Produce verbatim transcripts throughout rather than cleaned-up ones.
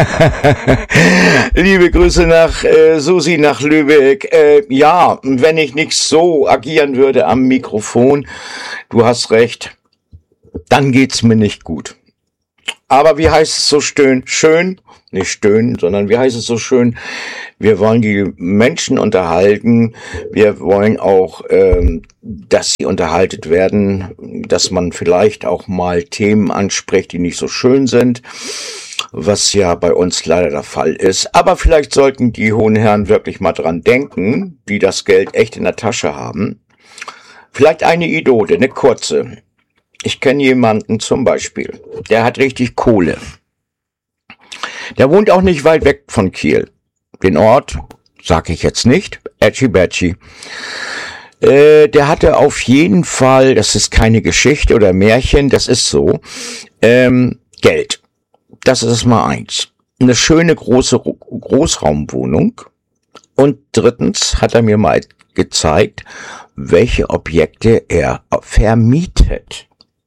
Liebe Grüße nach äh, Susi nach Lübeck. Äh, ja, wenn ich nicht so agieren würde am Mikrofon, du hast recht, dann geht's mir nicht gut. Aber wie heißt es so schön? Schön, nicht stöhnen, sondern wie heißt es so schön? Wir wollen die Menschen unterhalten. Wir wollen auch, ähm, dass sie unterhaltet werden, dass man vielleicht auch mal Themen anspricht, die nicht so schön sind, was ja bei uns leider der Fall ist. Aber vielleicht sollten die hohen Herren wirklich mal dran denken, die das Geld echt in der Tasche haben. Vielleicht eine Idole, eine kurze. Ich kenne jemanden zum Beispiel, der hat richtig Kohle. Der wohnt auch nicht weit weg von Kiel. Den Ort sage ich jetzt nicht, Ätschi Bätschi. Äh, der hatte auf jeden Fall, das ist keine Geschichte oder Märchen, das ist so, ähm, Geld. Das ist mal eins. Eine schöne große Großraumwohnung. Und drittens hat er mir mal gezeigt, welche Objekte er vermietet.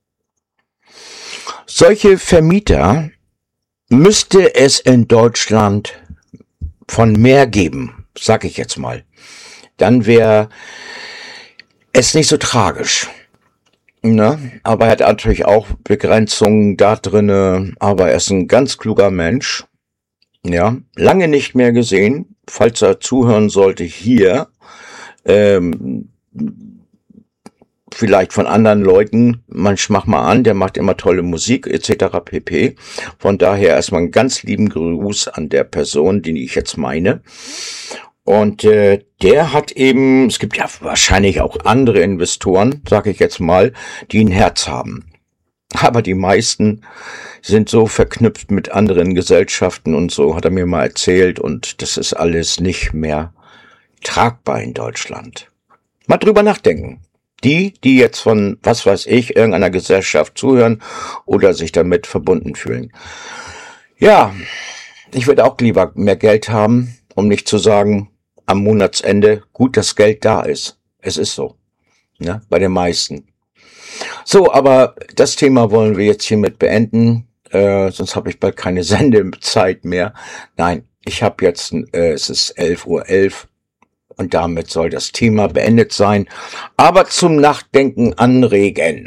Solche Vermieter müsste es in Deutschland von mehr geben, sag ich jetzt mal. Dann wäre es nicht so tragisch. Ne? Aber er hat natürlich auch Begrenzungen da drinne, aber er ist ein ganz kluger Mensch. Ja, lange nicht mehr gesehen, falls er zuhören sollte hier, ähm, vielleicht von anderen Leuten, man mach mal an, der macht immer tolle Musik et cetera pp. Von daher erstmal einen ganz lieben Gruß an der Person, den ich jetzt meine. Und äh, der hat eben, es gibt ja wahrscheinlich auch andere Investoren, sage ich jetzt mal, die ein Herz haben. Aber die meisten sind so verknüpft mit anderen Gesellschaften und so, hat er mir mal erzählt. Und das ist alles nicht mehr tragbar in Deutschland. Mal drüber nachdenken. Die, die jetzt von, was weiß ich, irgendeiner Gesellschaft zuhören oder sich damit verbunden fühlen. Ja, ich würde auch lieber mehr Geld haben, um nicht zu sagen, am Monatsende gut, dass Geld da ist. Es ist so, ne, bei den meisten. So, aber das Thema wollen wir jetzt hiermit beenden, äh, sonst habe ich bald keine Sendezeit mehr. Nein, ich habe jetzt, äh, es ist elf Uhr elf. Und damit soll das Thema beendet sein. Aber zum Nachdenken anregen.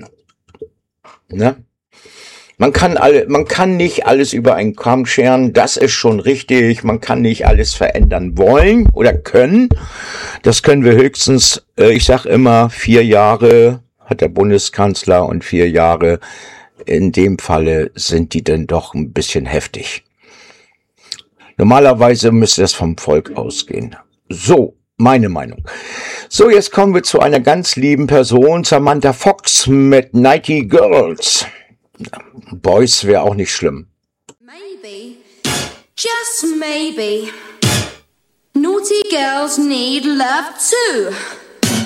Ne? Man kann alle, man kann nicht alles über einen Kamm scheren. Das ist schon richtig. Man kann nicht alles verändern wollen oder können. Das können wir höchstens, äh, ich sag immer, vier Jahre hat der Bundeskanzler und vier Jahre. In dem Falle sind die dann doch ein bisschen heftig. Normalerweise müsste das vom Volk ausgehen. So. Meine Meinung. So, jetzt kommen wir zu einer ganz lieben Person, Samantha Fox mit Nighty Girls. Boys wäre auch nicht schlimm. Maybe, just maybe, naughty girls need love too.